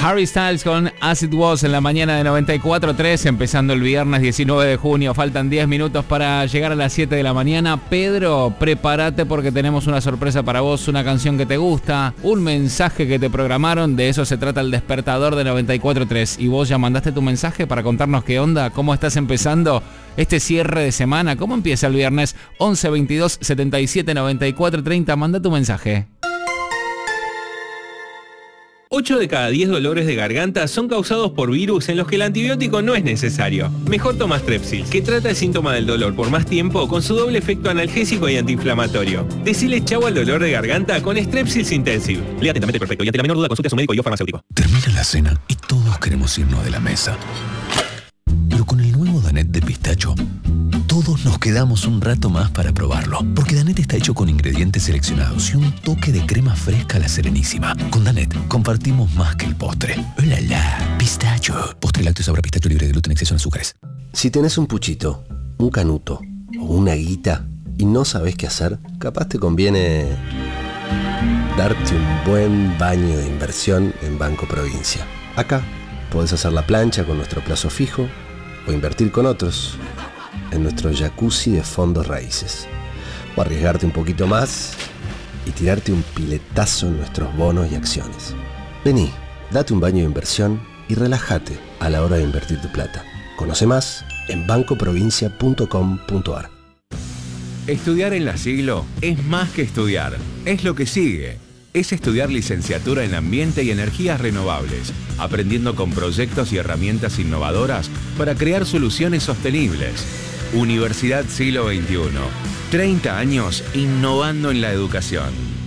Harry Styles con As It Was en la mañana de 94.3, empezando el viernes 19 de junio. Faltan 10 minutos para llegar a las 7 de la mañana. Pedro, prepárate porque tenemos una sorpresa para vos, una canción que te gusta, un mensaje que te programaron. De eso se trata el despertador de 94.3. Y vos ya mandaste tu mensaje para contarnos qué onda, cómo estás empezando este cierre de semana, cómo empieza el viernes. 11 22 77 94 30. Manda tu mensaje. 8 de cada 10 dolores de garganta son causados por virus en los que el antibiótico no es necesario. Mejor toma Strepsil, que trata el síntoma del dolor por más tiempo con su doble efecto analgésico y antiinflamatorio. Decile chau al dolor de garganta con Strepsils Intensive. Lea atentamente el prospecto y ante la menor duda consulte a su médico y o farmacéutico. Termina la cena y todos queremos irnos de la mesa. Pero con el nuevo Danette de pistacho, todos nos quedamos un rato más para probarlo. Porque Danette está hecho con ingredientes seleccionados y un toque de crema fresca a la Serenísima. Con Danette compartimos más que el postre. ¡Hola, la! Pistacho. Postre lácteo sabor a pistacho libre de gluten, exceso en azúcares. Si tenés un puchito, un canuto o una guita y no sabés qué hacer, capaz te conviene darte un buen baño de inversión en Banco Provincia. Acá podés hacer la plancha con nuestro plazo fijo o invertir con otros en nuestro jacuzzi de fondos raíces, o arriesgarte un poquito más y tirarte un piletazo en nuestros bonos y acciones. Vení, date un baño de inversión y relájate a la hora de invertir tu plata. Conoce más en bancoprovincia.com.ar. Estudiar en La Siglo es más que estudiar, es lo que sigue. Es estudiar licenciatura en Ambiente y Energías Renovables, aprendiendo con proyectos y herramientas innovadoras para crear soluciones sostenibles. Universidad Siglo XXI. 30 años innovando en la educación.